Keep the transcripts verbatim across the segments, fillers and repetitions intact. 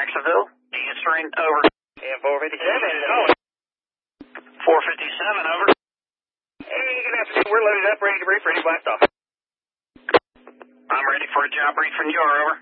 Jacksonville. Answering, over. And four fifty-seven, oh. four fifty-seven, over. Hey, good afternoon. We're loaded up, ready to brief for any blast off. I'm ready for a job brief from you, over.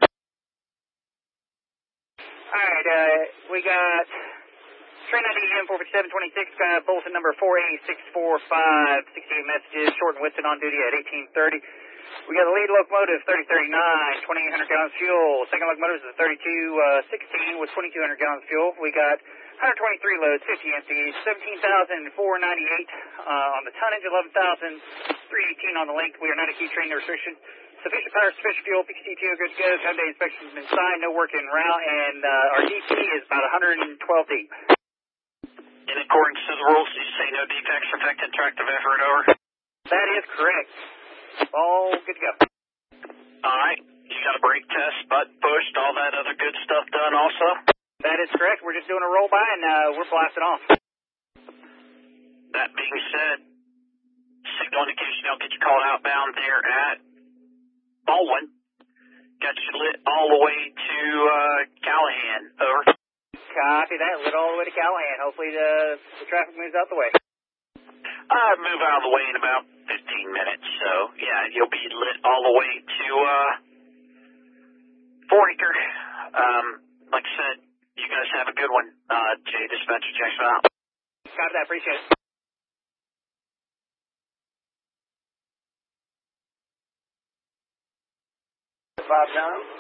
Alright, uh, we got train I D M four fifty-seven twenty-six, uh, bulletin number four eight six four five, sixty-eight messages, Short and Whitston on duty at eighteen thirty. We got the lead locomotive, thirty thirty-nine, twenty-eight hundred gallons fuel. Second locomotive is the thirty-two sixteen with twenty-two hundred gallons fuel. We got one hundred twenty-three loads, fifty empties, seventeen thousand four hundred ninety-eight uh, on the tonnage, eleven thousand three hundred eighteen on the length. We are not a key train, no restriction. Sufficient power, sufficient fuel, P C T O good to go. Time day inspection has been signed, no work en route, and uh, our D P is about one hundred twelve deep. In accordance to the rules, you say no defects affected tractive effort, over. That is correct. All good to go. Alright, you got a brake test, button pushed, all that other good stuff done also? That is correct. We're just doing a roll by and uh, we're blasting off. That being said, signal indication I'll get you called outbound there at Baldwin. Got you lit all the way to uh, Callahan, over. Copy that, lit all the way to Callahan. Hopefully the, the traffic moves out the way. I'd move out of the way in about fifteen minutes, so yeah, you'll be lit all the way to uh, Four Acre. Um, like I said, you guys have a good one. Uh, Jay Dispatcher, Jackson out. Copy that, appreciate it. Bob John.